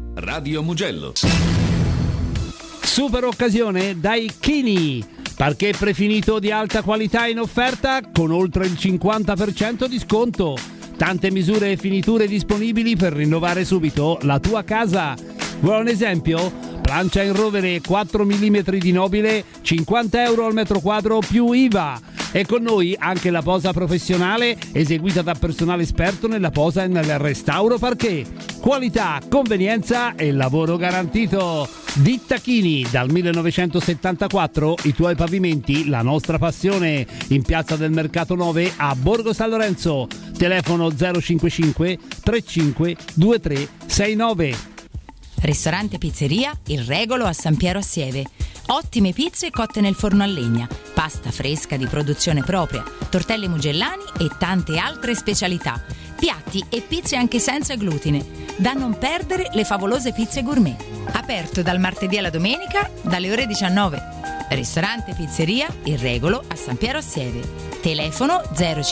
Radio Mugello. Super occasione dai Chini. Parquet prefinito di alta qualità in offerta con oltre il 50% di sconto. Tante misure e finiture disponibili per rinnovare subito la tua casa. Vuoi un esempio? Plancia in rovere 4 mm di nobile, 50 euro al metro quadro più IVA. E con noi anche la posa professionale eseguita da personale esperto nella posa e nel restauro parquet. Qualità, convenienza e lavoro garantito. Ditta Chini, dal 1974 i tuoi pavimenti, la nostra passione. In Piazza del Mercato 9 a Borgo San Lorenzo. Telefono 055 35 23 69. Ristorante Pizzeria Il Regolo a San Piero a Sieve. Ottime pizze cotte nel forno a legna, pasta fresca di produzione propria, tortelli mugellani e tante altre specialità. Piatti e pizze anche senza glutine. Da non perdere le favolose pizze gourmet. Aperto dal martedì alla domenica dalle ore 19. Ristorante Pizzeria Il Regolo a San Piero a Sieve. Telefono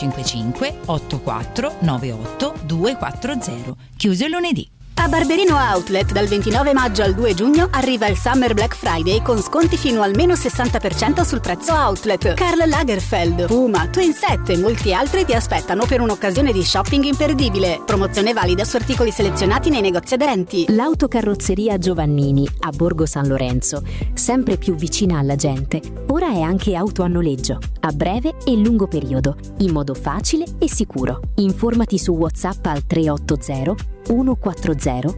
055 84 98 240. Chiuso il lunedì. A Barberino Outlet dal 29 maggio al 2 giugno arriva il Summer Black Friday con sconti fino al meno 60% sul prezzo outlet. Karl Lagerfeld, Puma, Twin Set e molti altri ti aspettano per un'occasione di shopping imperdibile. Promozione valida su articoli selezionati nei negozi aderenti. L'autocarrozzeria Giovannini a Borgo San Lorenzo, sempre più vicina alla gente. Ora è anche auto a noleggio, a breve e lungo periodo, in modo facile e sicuro. Informati su WhatsApp al 380 140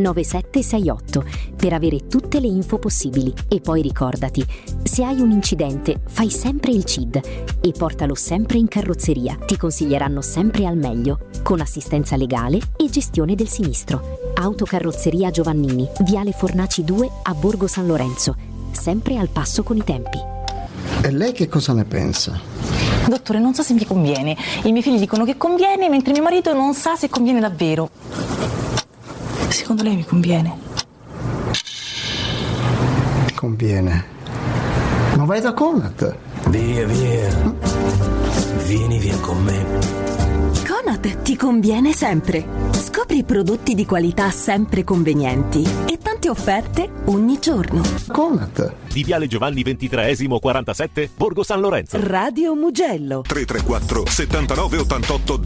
9768 per avere tutte le info possibili. E poi ricordati, se hai un incidente fai sempre il CID e portalo sempre in carrozzeria. Ti consiglieranno sempre al meglio, con assistenza legale e gestione del sinistro. Autocarrozzeria Giovannini, Viale Fornaci 2 a Borgo San Lorenzo, sempre al passo con i tempi. E lei che cosa ne pensa? Dottore, non so se mi conviene. I miei figli dicono che conviene, mentre mio marito non sa se conviene davvero. Secondo lei mi conviene? Conviene. Ma vai da Conad. Via, vieni via con me. Conad ti conviene sempre. Scopri prodotti di qualità sempre convenienti e tante offerte ogni giorno. Conad. Di Viale Giovanni XXIII 47, Borgo San Lorenzo. Radio Mugello 334 79 88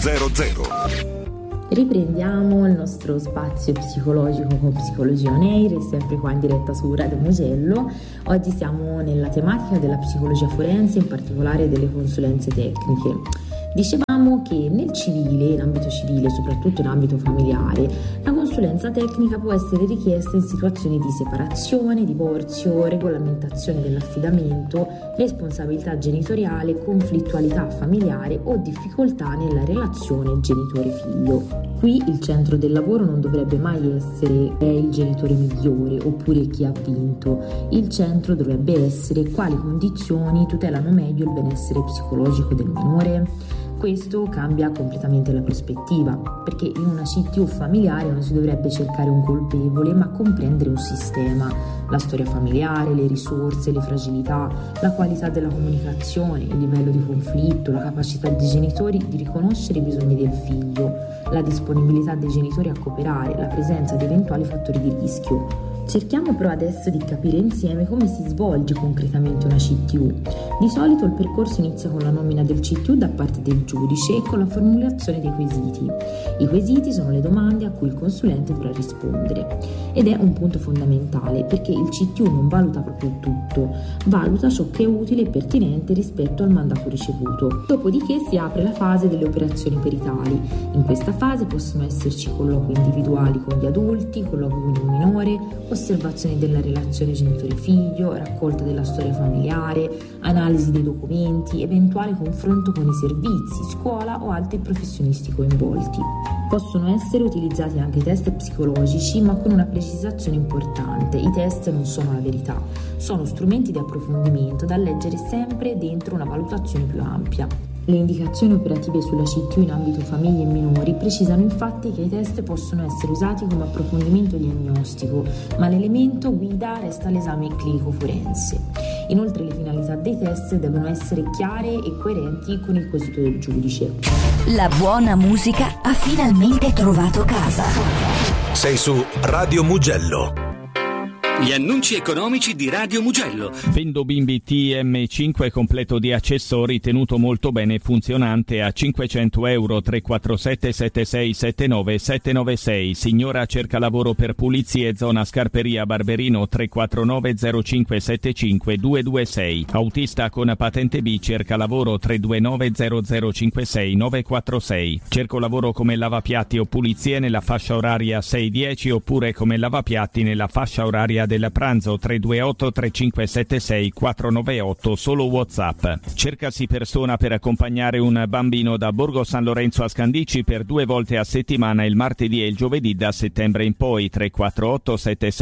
000. Riprendiamo il nostro spazio psicologico con Psicologia On Air, sempre qua in diretta su Radio Mugello. Oggi siamo nella tematica della psicologia forense, in particolare delle consulenze tecniche. Dicevamo che nel civile, in ambito civile, soprattutto in ambito familiare, la consulenza tecnica può essere richiesta in situazioni di separazione, divorzio, regolamentazione dell'affidamento, responsabilità genitoriale, conflittualità familiare o difficoltà nella relazione genitore-figlio. Qui il centro del lavoro non dovrebbe mai essere è il genitore migliore oppure chi ha vinto. Il centro dovrebbe essere quali condizioni tutelano meglio il benessere psicologico del minore. Questo cambia completamente la prospettiva, perché in una CTU familiare non si dovrebbe cercare un colpevole, ma comprendere un sistema, la storia familiare, le risorse, le fragilità, la qualità della comunicazione, il livello di conflitto, la capacità dei genitori di riconoscere i bisogni del figlio, la disponibilità dei genitori a cooperare, la presenza di eventuali fattori di rischio. Cerchiamo però adesso di capire insieme come si svolge concretamente una CTU. Di solito il percorso inizia con la nomina del CTU da parte del giudice e con la formulazione dei quesiti. I quesiti sono le domande a cui il consulente dovrà rispondere ed è un punto fondamentale perché il CTU non valuta proprio tutto, valuta ciò che è utile e pertinente rispetto al mandato ricevuto. Dopodiché si apre la fase delle operazioni peritali. In questa fase possono esserci colloqui individuali con gli adulti, colloqui con il minore, osservazioni della relazione genitore-figlio, raccolta della storia familiare, analisi dei documenti, eventuale confronto con i servizi, scuola o altri professionisti coinvolti. Possono essere utilizzati anche test psicologici, ma con una precisazione importante: i test non sono la verità, sono strumenti di approfondimento da leggere sempre dentro una valutazione più ampia. Le indicazioni operative sulla CTU in ambito famiglie e minori precisano infatti che i test possono essere usati come approfondimento diagnostico, ma l'elemento guida resta l'esame clinico forense. Inoltre le finalità dei test devono essere chiare e coerenti con il quesito del giudice. La buona musica ha finalmente trovato casa. Sei su Radio Mugello. Gli annunci economici di Radio Mugello. Vendo bimbi TM5 completo di accessori, tenuto molto bene e funzionante a €500. 347 7679 796. Signora cerca lavoro per pulizie, zona Scarperia Barberino. 349 0575 226. Autista con patente B cerca lavoro. 329 0056 946. Cerco lavoro come lavapiatti o pulizie nella fascia oraria 6-10 oppure come lavapiatti nella fascia oraria del pranzo. 328 3576 498, solo WhatsApp. Cercasi persona per accompagnare un bambino da Borgo San Lorenzo a Scandicci per 2 volte a settimana, il martedì e il giovedì da settembre in poi. 348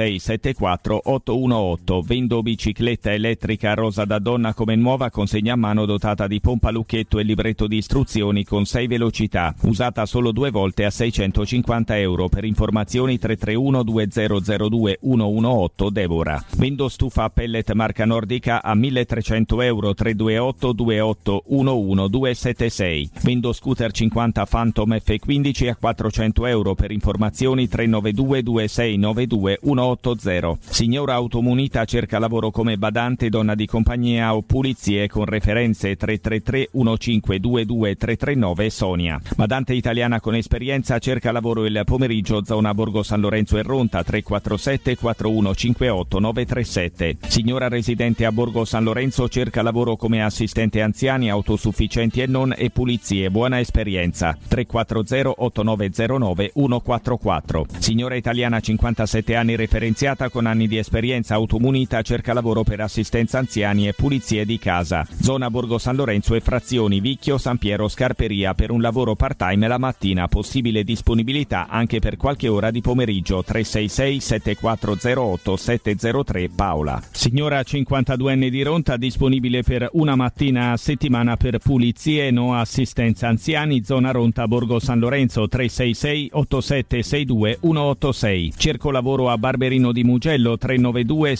7674 818. Vendo bicicletta elettrica rosa da donna come nuova, consegna a mano dotata di pompa lucchetto e libretto di istruzioni con 6 velocità, usata solo 2 volte a €650. Per informazioni 331 2002 118 Devora. Vendo stufa a pellet marca nordica a €1.300. 328 28 11 276. Vendo scooter 50 Phantom F15 a €400. Per informazioni 392 2692 180. Signora automunita cerca lavoro come badante, donna di compagnia o pulizie con referenze. 333 1522 339 Sonia. Badante italiana con esperienza cerca lavoro il pomeriggio, zona Borgo San Lorenzo e Ronta. 347 4158 937. Signora residente a Borgo San Lorenzo cerca lavoro come assistente anziani, autosufficienti e non e pulizie, buona esperienza. 340 8909 144. Signora italiana 57 anni referenziata con anni di esperienza, automunita, cerca lavoro per assistenza anziani e pulizie di casa. Zona Borgo San Lorenzo e frazioni Vicchio, San Piero, Scarperia per un lavoro part-time la mattina, possibile disponibilità anche per qualche ora di pomeriggio. 366 7408 703 Paola. Signora 52enne di Ronta, disponibile per una mattina a settimana per pulizie e no assistenza anziani, zona Ronta Borgo San Lorenzo. 366 8762 186. Cerco lavoro a Barberino di Mugello. 392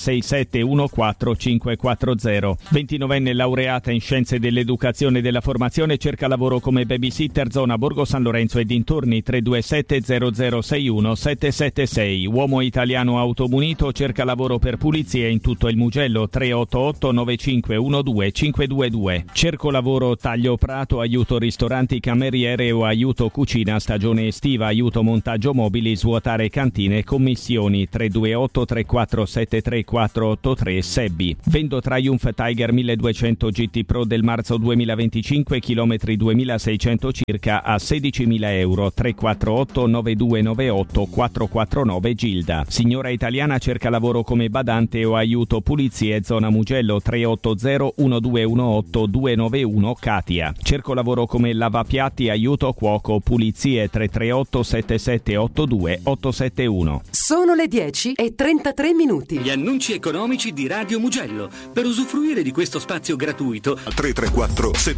6714 540. 29enne laureata in scienze dell'educazione e della formazione cerca lavoro come babysitter, zona Borgo San Lorenzo e dintorni. 327 0061 776. Uomo italiano automunito cerca lavoro per pulizie in tutto il Mugello. 388 9512 522. Cerco lavoro taglio prato, aiuto ristoranti, cameriere o aiuto cucina stagione estiva, aiuto montaggio mobili, svuotare cantine, commissioni. 328 3473 483 Sebbi. Vendo Triumph Tiger 1200 GT Pro del marzo 2025, chilometri 2600 circa a €16.000. 348 9298 449 Gilda. Signora italiana cerca lavoro come badante o aiuto pulizie, zona Mugello. 380 1218 291 Katia. Cerco lavoro come lavapiatti, aiuto cuoco, pulizie. 338 7782 871. Sono le 10:33. Gli annunci economici di Radio Mugello. Per usufruire di questo spazio gratuito 334